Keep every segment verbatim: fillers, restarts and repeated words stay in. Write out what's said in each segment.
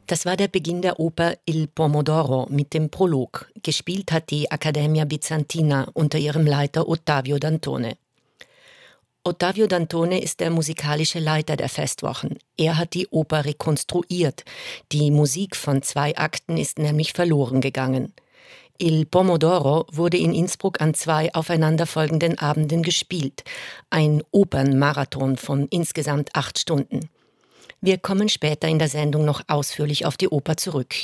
Das war der Beginn der Oper Il Pomodoro mit dem Prolog. Gespielt hat die Accademia Bizantina unter ihrem Leiter Ottavio Dantone. Ottavio Dantone ist der musikalische Leiter der Festwochen. Er hat die Oper rekonstruiert. Die Musik von zwei Akten ist nämlich verloren gegangen. Il Pomodoro wurde in Innsbruck an zwei aufeinanderfolgenden Abenden gespielt. Ein Opernmarathon von insgesamt acht Stunden. Wir kommen später in der Sendung noch ausführlich auf die Oper zurück.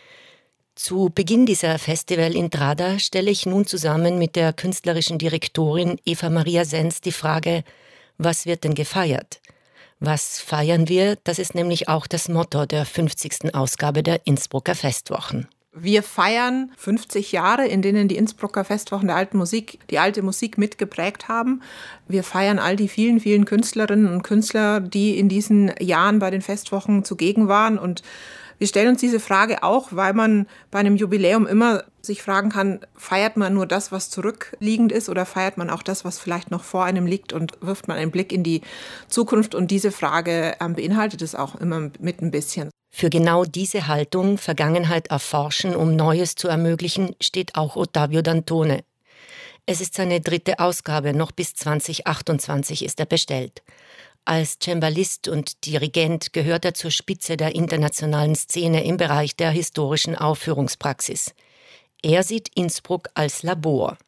Zu Beginn dieser Festivalintrada stelle ich nun zusammen mit der künstlerischen Direktorin Eva Maria Senz die Frage, was wird denn gefeiert? Was feiern wir? Das ist nämlich auch das Motto der fünfzigsten Ausgabe der Innsbrucker Festwochen. Wir feiern fünfzig Jahre, in denen die Innsbrucker Festwochen der alten Musik, die alte Musik mitgeprägt haben. Wir feiern all die vielen, vielen Künstlerinnen und Künstler, die in diesen Jahren bei den Festwochen zugegen waren. Und wir stellen uns diese Frage auch, weil man bei einem Jubiläum immer sich fragen kann, feiert man nur das, was zurückliegend ist, oder feiert man auch das, was vielleicht noch vor einem liegt, und wirft man einen Blick in die Zukunft? Und diese Frage ähm, beinhaltet es auch immer mit ein bisschen. Für genau diese Haltung, Vergangenheit erforschen, um Neues zu ermöglichen, steht auch Ottavio Dantone. Es ist seine dritte Ausgabe, noch bis zwanzig achtundzwanzig ist er bestellt. Als Cembalist und Dirigent gehört er zur Spitze der internationalen Szene im Bereich der historischen Aufführungspraxis. Er sieht Innsbruck als Labor.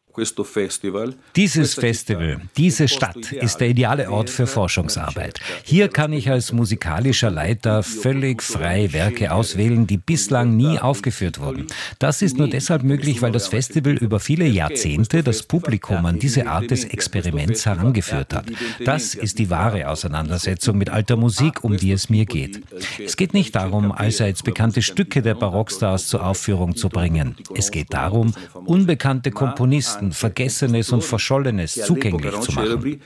Dieses Festival, diese Stadt ist der ideale Ort für Forschungsarbeit. Hier kann ich als musikalischer Leiter völlig frei Werke auswählen, die bislang nie aufgeführt wurden. Das ist nur deshalb möglich, weil das Festival über viele Jahrzehnte das Publikum an diese Art des Experiments herangeführt hat. Das ist die wahre Auseinandersetzung mit alter Musik, um die es mir geht. Es geht nicht darum, allseits bekannte Stücke der Barockstars zur Aufführung zu bringen. Es geht darum, unbekannte Komponisten, Vergessenes und Verschollenes zugänglich zu machen.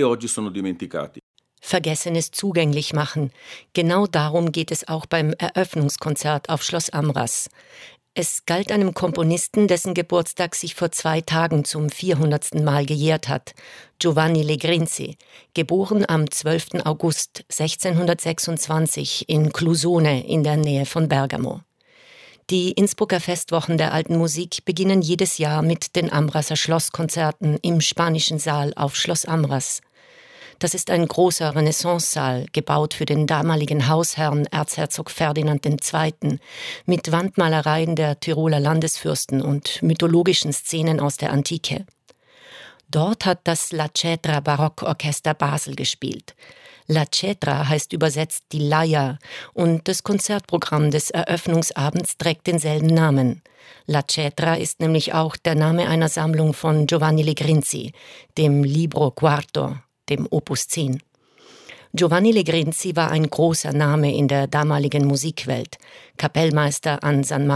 Vergessenes zugänglich machen. Genau darum geht es auch beim Eröffnungskonzert auf Schloss Amras. Es galt einem Komponisten, dessen Geburtstag sich vor zwei Tagen zum vierhundertsten Mal gejährt hat. Giovanni Legrinzi, geboren am zwölften August sechzehnhundertsechsundzwanzig in Clusone in der Nähe von Bergamo. Die Innsbrucker Festwochen der alten Musik beginnen jedes Jahr mit den Amraser Schlosskonzerten im Spanischen Saal auf Schloss Amras. Das ist ein großer Renaissancesaal, gebaut für den damaligen Hausherrn Erzherzog Ferdinand der Zweite., mit Wandmalereien der Tiroler Landesfürsten und mythologischen Szenen aus der Antike. Dort hat das La Cetra Barockorchester Basel gespielt. La Cetra heißt übersetzt die Leier, und das Konzertprogramm des Eröffnungsabends trägt denselben Namen. La Cetra ist nämlich auch der Name einer Sammlung von Giovanni Legrinzi, dem Libro Quarto, dem Opus zehn. Giovanni Legrinzi war ein großer Name in der damaligen Musikwelt, Kapellmeister an San Marco